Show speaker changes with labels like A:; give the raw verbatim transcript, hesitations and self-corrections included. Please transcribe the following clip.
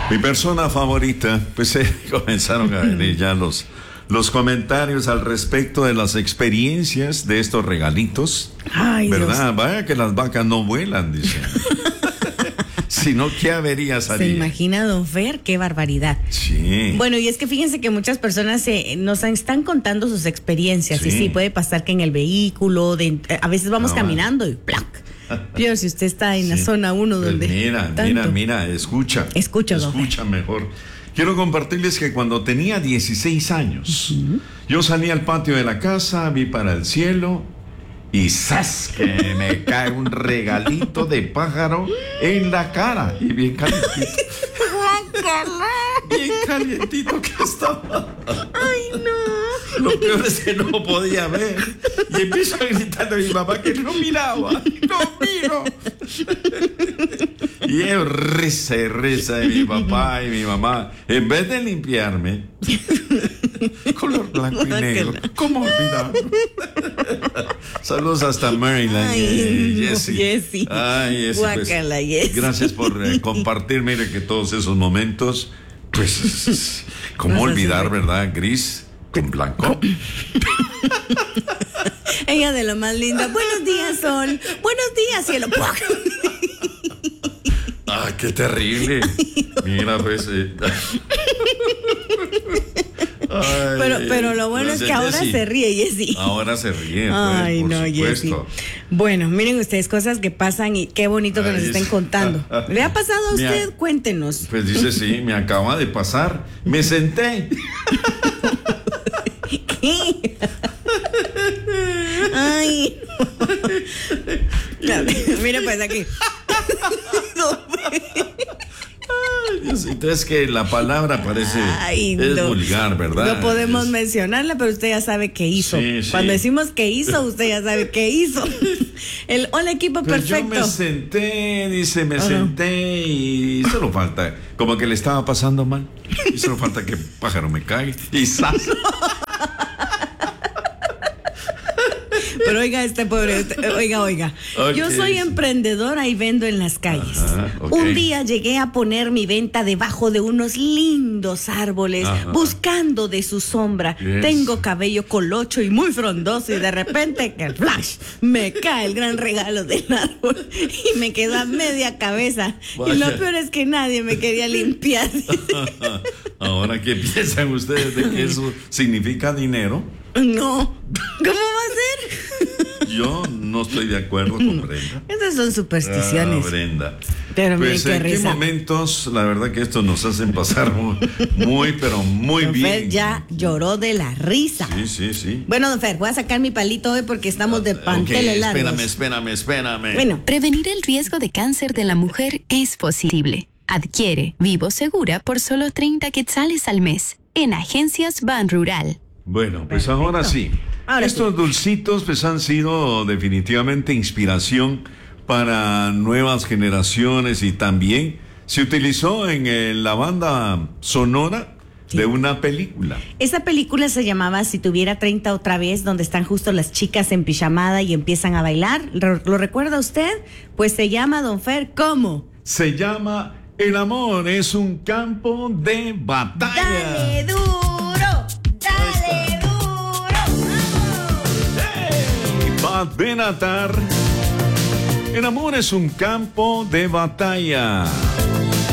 A: Mi persona favorita, pues eh, comenzaron a venir ya los, los comentarios al respecto de las experiencias de estos regalitos.
B: Ay,
A: ¿verdad?
B: Dios.
A: Vaya que las vacas no vuelan, dicen. Si no, ¿qué averías haría?
B: ¿Se imagina, don Fer? ¡Qué barbaridad!
A: Sí.
B: Bueno, y es que fíjense que muchas personas eh, nos están contando sus experiencias.
A: Sí.
B: Y sí, puede pasar que en el vehículo, de, a veces vamos
A: No,
B: caminando y ¡plac! Pero si usted está en la
A: Sí.
B: zona uno
A: Pues
B: donde...
A: mira,
B: tanto.
A: mira, mira, escucha.
B: Escucha, don Fer.
A: Escucha mejor. Quiero compartirles que cuando tenía dieciséis años, uh-huh. yo salí al patio de la casa, vi para el cielo y ¡zas! Que me cae un regalito de pájaro en la cara y bien calientito. Bien calientito que estaba.
B: ¡Ay, no!
A: Lo peor es que no podía ver. Y empiezo a gritarle a mi mamá que no miraba. ¡No miro! Y yo risa y risa de mi papá y mi mamá. En vez de limpiarme, color blanco y negro. ¿Cómo olvidarlo? Saludos hasta Maryland.
B: Ay,
A: eh,
B: no,
A: Jessie.
B: Jessie.
A: Ay, Jessie, pues,
B: Guácala, Jessie.
A: gracias por eh, compartir. Mire que todos esos momentos, pues, ¿cómo
B: No sé
A: olvidar,
B: si-
A: verdad? Gris con blanco.
B: Ella de lo más linda. Buenos días, sol. Buenos días, cielo.
A: ¡Ah, qué terrible! Mira, pues. Eh. Ay,
B: Pero, pero lo bueno es
A: gracias,
B: que ahora
A: Jessie.
B: se ríe, Jessie.
A: Ahora se ríe, pues,
B: Ay,
A: por
B: no,
A: supuesto.
B: Jessie. Bueno, miren ustedes cosas que pasan y qué bonito que
A: Ay,
B: nos estén
A: Jessie.
B: contando. ¿Le ha pasado a
A: Me ha-
B: usted? Cuéntenos.
A: Pues dice, sí, me acaba de pasar. Me senté.
B: ¿Qué? Ay. Mira, pues aquí.
A: Entonces que la palabra parece
B: Ay,
A: es
B: no.
A: vulgar, ¿verdad?
B: No podemos
A: Es-
B: mencionarla, pero usted ya sabe qué hizo.
A: Sí, sí.
B: Cuando decimos qué hizo, usted ya sabe qué hizo. El hola equipo
A: Pues
B: perfecto.
A: yo me senté, dice, me
B: Ajá.
A: senté y solo falta, como que le estaba pasando mal. Y solo falta que pájaro me caiga y ¡zas!
B: Pero oiga, este pobre, este- oiga, oiga.
A: Ok.
B: Yo soy emprendedora y vendo en las calles.
A: Ajá, ok.
B: Un día llegué a poner mi venta debajo de unos lindos árboles,
A: Ajá.
B: buscando de su sombra.
A: Yes.
B: Tengo cabello colocho y muy frondoso y de repente, que flash, me cae el gran regalo del árbol y me quedó a media cabeza.
A: Vaya.
B: Y lo peor es que nadie me quería limpiar.
A: Ahora, ¿qué piensan ustedes de que eso significa dinero?
B: No, ¿cómo va a ser?
A: Yo no estoy de acuerdo con Brenda.
B: Esas son supersticiones.
A: Ah, Brenda.
B: Pero miren
A: Pues
B: qué
A: en qué
B: risa.
A: momentos, la verdad que esto nos hacen pasar muy, muy pero muy
B: Don
A: bien.
B: Fer ya lloró de la risa.
A: Sí, sí, sí.
B: Bueno, don Fer, voy a sacar mi palito hoy porque estamos de
A: Ok,
B: panteles largos.
A: espérame, espérame, espérame.
B: Bueno,
C: Prevenir el riesgo de cáncer de la mujer es posible. Adquiere Vivo Segura por solo treinta quetzales al mes en Agencias Ban Rural.
A: Bueno, pues ahora sí.
B: Ahora
A: Estos dulcitos pues han sido definitivamente inspiración para nuevas generaciones y también se utilizó en eh, la banda sonora
B: Sí.
A: de una película.
B: esa película se llamaba Si tuviera treinta otra vez, donde están justo las chicas en pijamada y empiezan a bailar. ¿Lo, lo recuerda usted? Pues se llama, don Fer, ¿cómo?
A: Se llama El amor es un campo de batalla.
B: ¡Dale duro! ¡Dale duro!
A: Hey, Pat Benatar. El amor es un campo de batalla.